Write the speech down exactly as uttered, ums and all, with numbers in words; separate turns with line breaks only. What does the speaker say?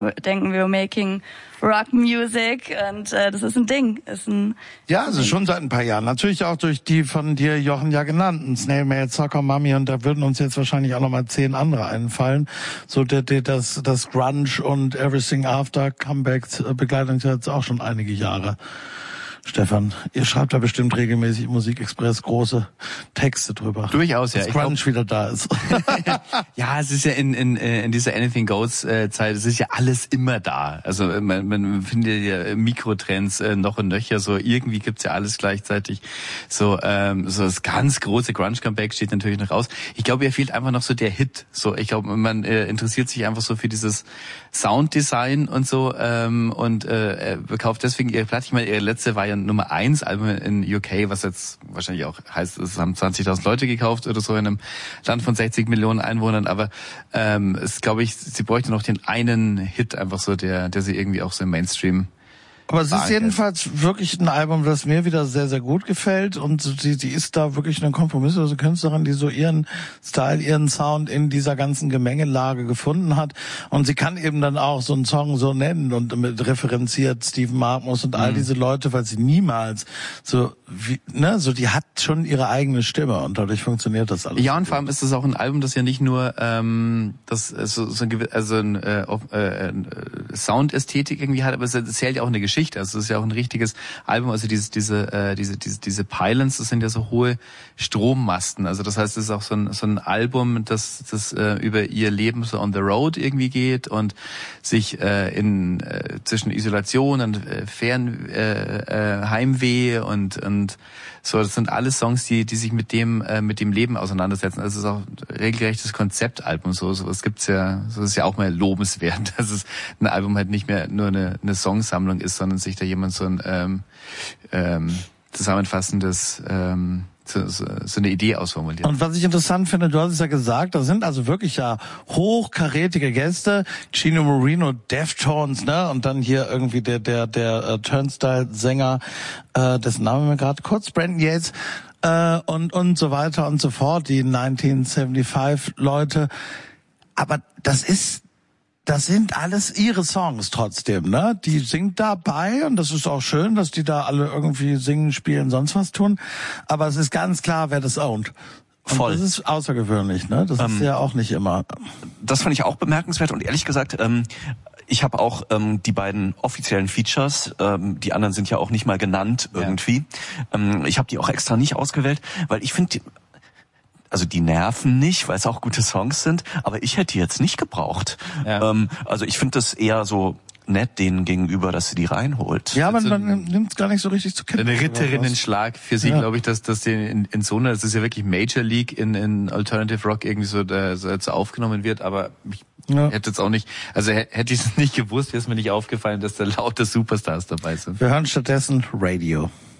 denken wir making Rock Music und äh, das ist ein Ding. Ist ein
ja, also schon seit ein paar Jahren. Natürlich auch durch die von dir, Jochen, ja genannten Snail Mail, Soccer Mommy, und da würden uns jetzt wahrscheinlich auch nochmal zehn andere einfallen. So der, der, das, das Grunge und Everything After Comeback begleitet uns jetzt auch schon einige Jahre. Stefan, ihr schreibt da bestimmt regelmäßig Musikexpress große Texte drüber.
Durchaus, ja.
Dass Grunge wieder da ist.
Ja, es ist ja in in in dieser Anything Goes äh, Zeit, es ist ja alles immer da. Also man, man findet ja Mikrotrends äh, noch und nöcher, so irgendwie gibt's ja alles gleichzeitig. So ähm, so das ganz große Grunge Comeback steht natürlich noch raus. Ich glaube, ihr fehlt einfach noch so der Hit. So, ich glaube, man äh, interessiert sich einfach so für dieses Sounddesign und so ähm, und äh, kauft deswegen ihre Platte. Ich meine, ihre letzte war ja Nummer eins Album in U K, was jetzt wahrscheinlich auch heißt, es haben zwanzigtausend Leute gekauft oder so in einem Land von sechzig Millionen Einwohnern, aber ähm, es glaube ich, sie bräuchte noch den einen Hit einfach so, der der sie irgendwie auch so im Mainstream.
Aber es ist jedenfalls wirklich ein Album, das mir wieder sehr, sehr gut gefällt, und sie, sie ist da wirklich eine kompromisslose Künstlerin, die so ihren Style, ihren Sound in dieser ganzen Gemengelage gefunden hat, und sie kann eben dann auch so einen Song so nennen und mit referenziert Stephen Markmus und all mhm. diese Leute, weil sie niemals so, wie, ne, so die hat schon ihre eigene Stimme und dadurch funktioniert das alles.
Ja, und vor allem ist es auch ein Album, das ja nicht nur ähm, das so, so ein, also ein äh, äh, Soundästhetik irgendwie hat, aber es erzählt ja auch eine Geschichte. Also es ist ja auch ein richtiges Album, also dieses, diese, äh, diese, diese, diese Pylons, das sind ja so hohe Strommasten. Also das heißt, es ist auch so ein, so ein Album, das, das äh, über ihr Leben so on the road irgendwie geht und sich äh, in äh, zwischen Isolation und äh, Fern äh, äh, Heimweh und und so. Das sind alles Songs, die, die sich mit dem, äh, mit dem Leben auseinandersetzen. Also es ist auch ein regelrechtes Konzeptalbum. So, sowas gibt's ja, so ist ja auch mal lobenswert, dass es ein Album halt nicht mehr nur eine, eine Songsammlung ist, sondern sich da jemand so ein ähm, ähm, zusammenfassendes ähm, so, so, so eine Idee ausformuliert.
Und was ich interessant finde, du hast es ja gesagt, da sind also wirklich ja hochkarätige Gäste, Chino Moreno, Deftones, ne, und dann hier irgendwie der der der äh, Turnstile-Sänger, äh, dessen Name mir gerade kurz, Brandon Yates, äh, und und so weiter und so fort, die neunzehnhundertfünfundsiebzig Leute. Aber das ist Das sind alles ihre Songs trotzdem, ne? Die singt dabei, und das ist auch schön, dass die da alle irgendwie singen, spielen, sonst was tun. Aber es ist ganz klar, wer das ownt. Und voll. Das ist außergewöhnlich, ne? Das ähm, ist ja auch nicht immer.
Das fand ich auch bemerkenswert, und ehrlich gesagt, ähm, ich habe auch ähm, die beiden offiziellen Features, ähm, die anderen sind ja auch nicht mal genannt irgendwie. Ja. Ähm, ich habe die auch extra nicht ausgewählt, weil ich finde, also die nerven nicht, weil es auch gute Songs sind, aber ich hätte die jetzt nicht gebraucht. Ja. Ähm, also ich finde das eher so nett denen gegenüber, dass sie die reinholt.
Ja, man, man nimmt es gar nicht so richtig zu kennen.
Ein Ritterinnenschlag für sie, ja. glaube ich, dass dass den in, in so einer, das ist ja wirklich Major League in, in Alternative Rock irgendwie so, da, so, so aufgenommen wird, aber ich ja. hätte jetzt auch nicht, also hätte ich es nicht gewusst, wäre es mir nicht aufgefallen, dass da lauter Superstars dabei sind.
Wir hören stattdessen Radio.